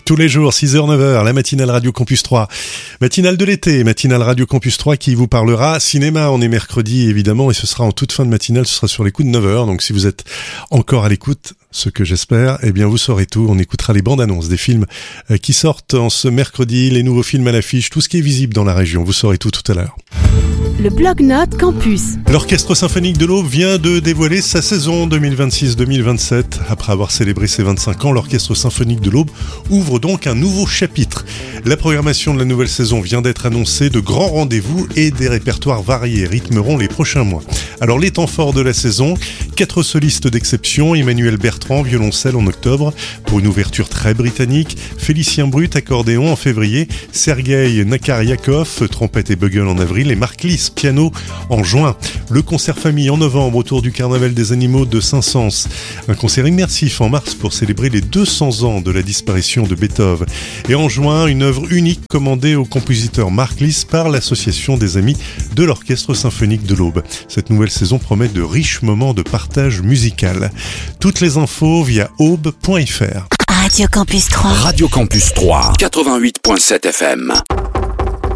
Tous les jours, 6h, 9h, la matinale Radio Campus 3. Matinale de l'été, matinale Radio Campus 3 qui vous parlera cinéma. On est mercredi, évidemment, et ce sera en toute fin de matinale, ce sera sur les coups de 9h. Donc si vous êtes encore à l'écoute, ce que j'espère, eh bien vous saurez tout. On écoutera les bandes annonces des films qui sortent en ce mercredi, les nouveaux films à l'affiche, tout ce qui est visible dans la région. Vous saurez tout à l'heure. Le Blog-Notes Campus. L'Orchestre Symphonique de l'Aube vient de dévoiler sa saison 2026-2027. Après avoir célébré ses 25 ans, l'Orchestre Symphonique de l'Aube ouvre donc un nouveau chapitre. La programmation de la nouvelle saison vient d'être annoncée. De grands rendez-vous et des répertoires variés rythmeront les prochains mois. Alors les temps forts de la saison, 4 solistes d'exception, Emmanuel Bertrand, violoncelle en octobre, pour une ouverture très britannique, Félicien Brut, accordéon en février, Sergueï Nakariakov, trompette et bugle en avril, et Marc Lys, piano en juin. Le concert famille en novembre autour du Carnaval des animaux de Saint-Saëns. Un concert immersif en mars pour célébrer les 200 ans de la disparition de Beethoven. Et en juin, une œuvre unique commandée au compositeur Marc Lys par l'Association des Amis de l'Orchestre Symphonique de l'Aube. Cette nouvelle saison promet de riches moments de partage musical. Toutes les infos via aube.fr. Radio Campus 3. Radio Campus 3, 88.7 FM.